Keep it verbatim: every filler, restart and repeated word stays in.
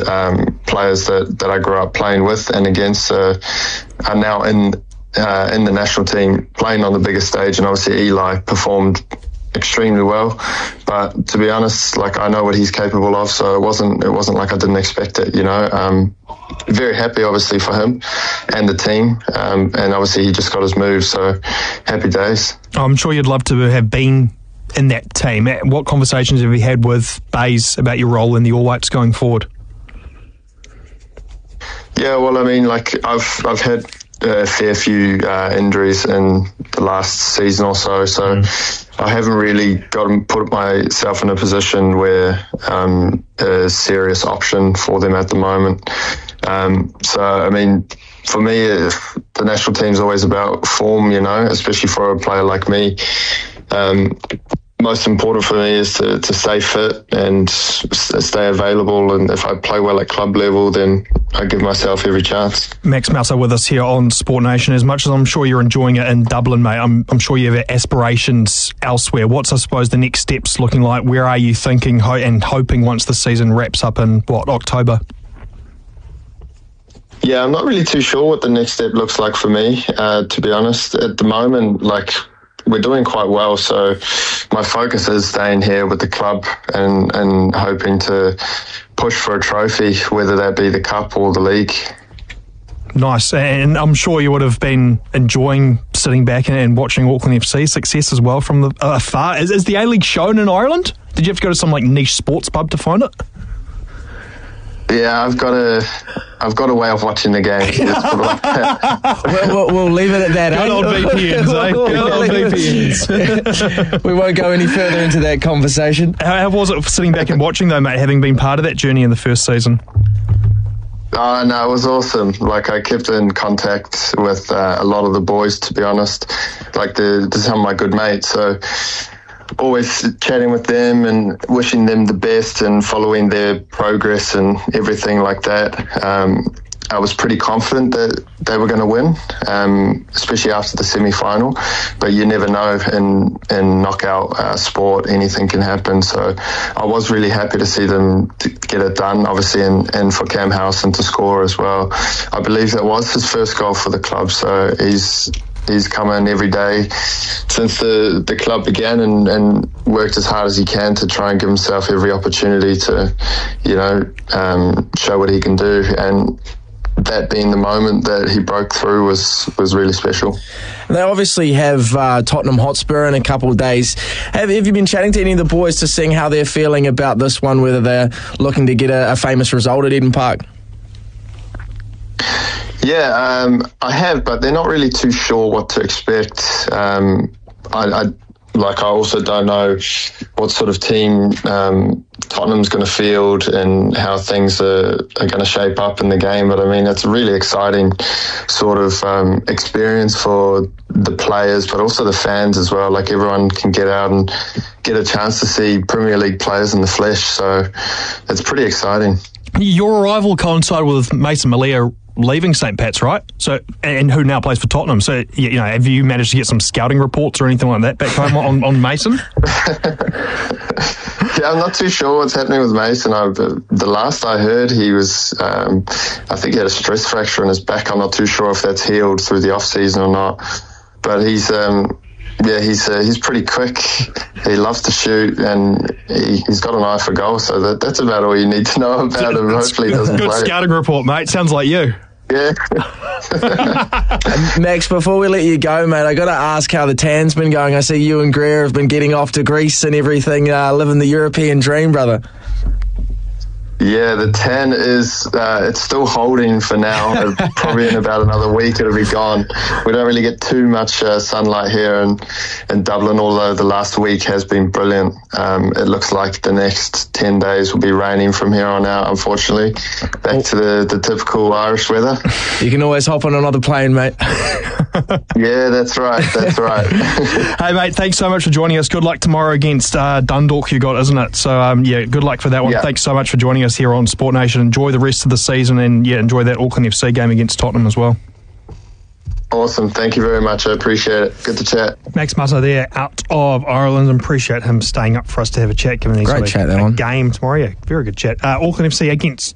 um, players that, that I grew up playing with and against uh, are now in uh, in the national team playing on the biggest stage. And obviously Eli performed extremely well, but to be honest, like I know what he's capable of, so it wasn't it wasn't like I didn't expect it, you know. Um, very happy obviously for him and the team, um, and obviously he just got his move, so happy days. I'm sure you'd love to have been in that team. What conversations have you had with Bays about your role in the All Whites going forward? Yeah, well, I mean, like I've I've had a fair few uh, injuries in the last season or so, so mm. I haven't really gotten put myself in a position where um, a serious option for them at the moment. Um, so, I mean, for me, the national team's always about form, you know, especially for a player like me. Um, most important for me is to, to stay fit and stay available, and if I play well at club level, then I give myself every chance. Max Mouser with us here on Sport Nation. As much as I'm sure you're enjoying it in Dublin, mate, I'm, I'm sure you have aspirations elsewhere. What's, I suppose, the next steps looking like? Where are you thinking ho- and hoping once the season wraps up in, what, October? Yeah, I'm not really too sure what the next step looks like for me, uh, to be honest. At the moment, like, we're doing quite well, so my focus is staying here with the club and, and hoping to push for a trophy, whether that be the cup or the league. Nice, and I'm sure you would have been enjoying sitting back and, and watching Auckland F C success as well from the, uh, afar. Is, is the A-League shown in Ireland? Did you have to go to some like niche sports pub to find it? Yeah, I've got a, I've got a way of watching the game. we'll, we'll, we'll leave it at that. Good old V P Ns, eh? Good old V P Ns. We won't go any further into that conversation. How, how was it sitting back and watching though, mate, having been part of that journey in the first season? Oh, no, it was awesome. Like, I kept in contact with uh, a lot of the boys, to be honest. Like, the, some of my good mates, so always chatting with them and wishing them the best and following their progress and everything like that. Um, I was pretty confident that they were going to win, um, especially after the semi-final. But you never know, in in knockout uh, sport, anything can happen. So I was really happy to see them to get it done, obviously, and, and for Cam Howson to score as well. I believe that was his first goal for the club, so he's he's come in every day since the, the club began and, and worked as hard as he can to try and give himself every opportunity to, you know, um, show what he can do. And that being the moment that he broke through was, was really special. They obviously have uh, Tottenham Hotspur in a couple of days. Have, have you been chatting to any of the boys to seeing how they're feeling about this one, whether they're looking to get a, a famous result at Eden Park? Yeah, um, I have, but they're not really too sure what to expect. Um, I, I like I also don't know what sort of team um, Tottenham's going to field and how things are, are going to shape up in the game. But I mean, it's a really exciting sort of um, experience for the players, but also the fans as well. Like, everyone can get out and get a chance to see Premier League players in the flesh. So it's pretty exciting. Your arrival coincided with Mason Malia leaving Saint Pat's, right? So, and who now plays for Tottenham. So, you know, have you managed to get some scouting reports or anything like that back home on, on Mason? Yeah, I'm not too sure what's happening with Mason. I, the last I heard, he was, um, I think he had a stress fracture in his back. I'm not too sure if that's healed through the off season or not. But he's, um, yeah, he's uh, he's pretty quick. He loves to shoot, and he, he's got an eye for goal. So that, that's about all you need to know about him. Hopefully, he doesn't Good play. Good scouting report, mate. Sounds like you. Yeah. Max, before we let you go, mate, I got to ask how the tan's been going. I see you and Greer have been getting off to Greece and everything, uh, living the European dream, brother. Yeah, the tan is, uh, it's still holding for now. Probably in about another week it'll be gone. We don't really get too much uh, sunlight here in, in Dublin, although the last week has been brilliant. Um, it looks like the next ten days will be raining from here on out, unfortunately. Back to the, the typical Irish weather. You can always hop on another plane, mate. Yeah, that's right, that's right. Hey, mate, thanks so much for joining us. Good luck tomorrow against uh, Dundalk you got, isn't it? So, um, yeah, good luck for that one. Yeah. Thanks so much for joining us here on Sport Nation. Enjoy the rest of the season, and yeah, enjoy that Auckland F C game against Tottenham as well. Awesome, thank you very much. I appreciate it. Good to chat. Max Mouser there, out of Ireland. Appreciate him staying up for us to have a chat, given he's Great got chat, a, that a one. game tomorrow. Yeah, very good chat. Uh, Auckland F C against